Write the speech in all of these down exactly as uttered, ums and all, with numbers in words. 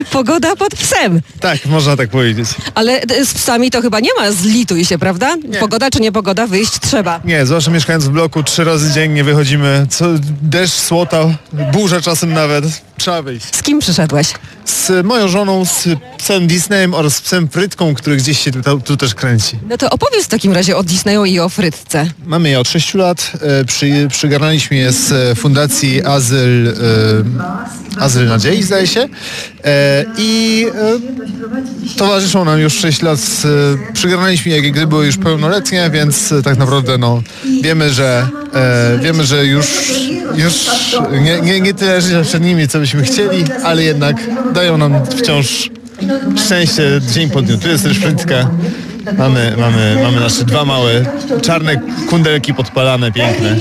Pogoda pod psem. Tak, można tak powiedzieć. Ale z psami to chyba nie ma zlituj się, prawda? Nie. Pogoda czy nie pogoda, wyjść trzeba. Nie, zwłaszcza mieszkając w bloku, trzy razy dziennie wychodzimy. Co, deszcz, słota, burza czasem nawet. Trzeba wyjść. Z kim przyszedłeś? Z moją żoną, z psem Disneyem oraz z psem Frytką, który gdzieś się tu, tu też kręci. No to opowiedz w takim razie o Disneyu i o Frytce. Mamy je od sześciu lat. E, przy, przygarnęliśmy je z e, fundacji Azyl, e, Azyl Nadziei, zdaje się. E, I e, towarzyszą nam już sześć lat. E, przygarnęliśmy je, gdy były już pełnoletnie, więc e, tak naprawdę no, wiemy, że e, wiemy, że już, już nie, nie, nie tyle życia przed nimi, co byśmy chcieli, ale jednak dają nam wciąż szczęście dzień po dniu. Tu jest też Frytka. Mamy, mamy, mamy nasze dwa małe, czarne kundelki podpalane, piękne.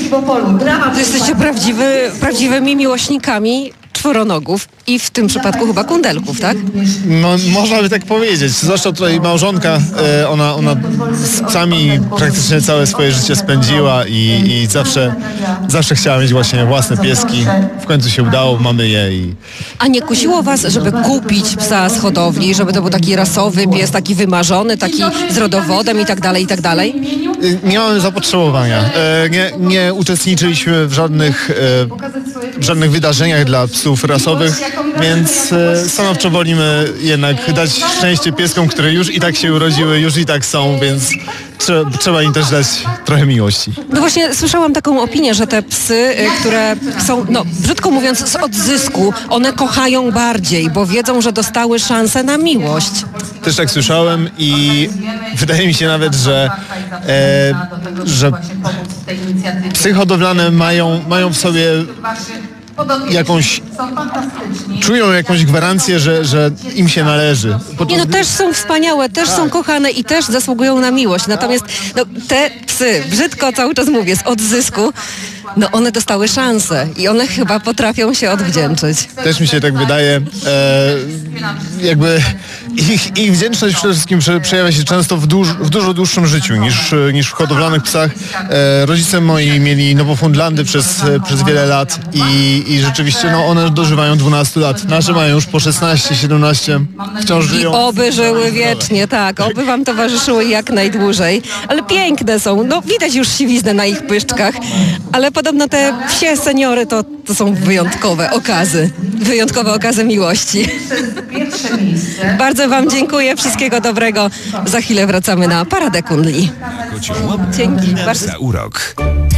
To jesteście prawdziwy, prawdziwymi miłośnikami czworonogów i w tym przypadku chyba kundelków, tak? No, można by tak powiedzieć. Zwłaszcza tutaj małżonka, e, ona, ona z psami praktycznie całe swoje życie spędziła i, i zawsze, zawsze chciała mieć właśnie własne pieski. W końcu się udało, mamy je i... A nie kusiło was, żeby kupić psa z hodowli, żeby to był taki rasowy pies, taki wymarzony, taki z rodowodem i tak dalej, i tak dalej? Nie mamy zapotrzebowania. E, nie, nie uczestniczyliśmy w żadnych, e, w żadnych wydarzeniach dla psów rasowych, więc e, stanowczo wolimy jednak dać szczęście pieskom, które już i tak się urodziły, już i tak są, więc trzeba, trzeba im też dać trochę miłości. No właśnie słyszałam taką opinię, że te psy, y, które są, no brzydko mówiąc, z odzysku, one kochają bardziej, bo wiedzą, że dostały szansę na miłość. Też tak słyszałem i wydaje mi się nawet, że, e, że psy hodowlane mają, mają w sobie jakąś, czują jakąś gwarancję, że, że im się należy. Nie no, też są wspaniałe, też są kochane i też zasługują na miłość. Natomiast no, te psy, brzydko cały czas mówię, z odzysku, no one dostały szansę i one chyba potrafią się odwdzięczyć. Też mi się tak wydaje. E, jakby ich, ich wdzięczność przede wszystkim prze, przejawia się często w, duż, w dużo dłuższym życiu niż, niż w hodowlanych psach. E, rodzice moi mieli Nowofundlandy przez, przez wiele lat i, i rzeczywiście no, one dożywają dwunastu lat. Nasze mają już po szesnaście, siedemnaście. Wciąż żyją. I oby żyły wiecznie, tak. Oby wam towarzyszyły jak najdłużej. Ale piękne są. No widać już siwiznę na ich pyszczkach. Ale podobno te psie seniory to, to są wyjątkowe okazy. Wyjątkowe okazy miłości. Bardzo wam dziękuję. Wszystkiego dobrego. Za chwilę wracamy na Paradę Kundli. Dzięki. Bardzo. Za urok.